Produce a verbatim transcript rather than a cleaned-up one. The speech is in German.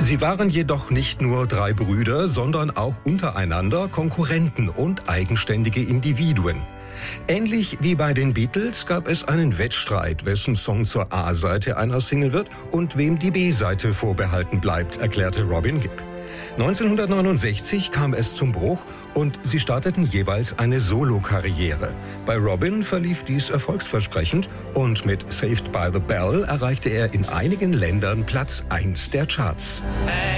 Sie waren jedoch nicht nur drei Brüder, sondern auch untereinander Konkurrenten und eigenständige Individuen. Ähnlich wie bei den Beatles gab es einen Wettstreit, wessen Song zur A-Seite einer Single wird und wem die B-Seite vorbehalten bleibt, erklärte Robin Gibb. neunzehnhundertneunundsechzig kam es zum Bruch und sie starteten jeweils eine Solokarriere. Bei Robin verlief dies erfolgsversprechend und mit Saved by the Bell erreichte er in einigen Ländern Platz eins der Charts.